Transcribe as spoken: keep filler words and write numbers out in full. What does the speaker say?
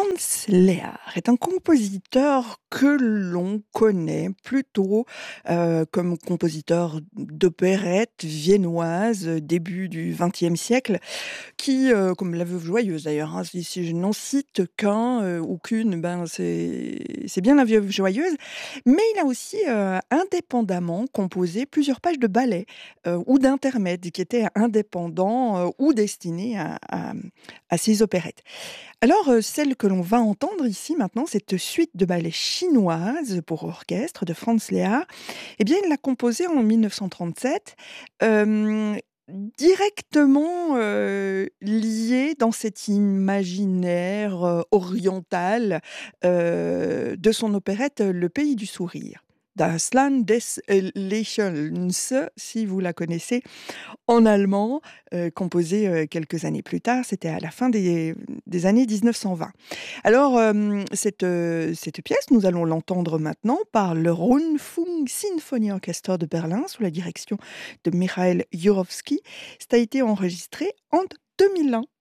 Franz Lehár est un compositeur que l'on connaît plutôt euh, comme compositeur d'opérette viennoise euh, début du vingtième siècle, qui, euh, comme La Veuve joyeuse d'ailleurs, hein, si, si je n'en cite qu'un euh, ou qu'une, ben c'est c'est bien La Veuve joyeuse, mais il a aussi euh, indépendamment composé plusieurs pages de ballets euh, ou d'intermèdes qui étaient indépendants euh, ou destinés à, à, à ces opérettes. Alors, heu, celle que l'on va entendre ici maintenant, cette suite de ballets chinoise pour orchestre de Franz Lehár, eh bien, il l'a composée en mille neuf cent trente-sept, hem, directement, heu, liée dans cet imaginaire, heu, oriental, heu, de son opérette, Le Pays du sourire. Das Land des äh, Lächelns, si vous la connaissez en allemand, heu, composé, heu, quelques années plus tard, c'était à la fin des des années mille neuf cent vingt. Alors, hem, cette, heu, cette pièce, nous allons l'entendre maintenant par le Rundfunk Sinfonieorchester de Berlin sous la direction de Mikhail Jurowski. Ça a été enregistré en deux mille un.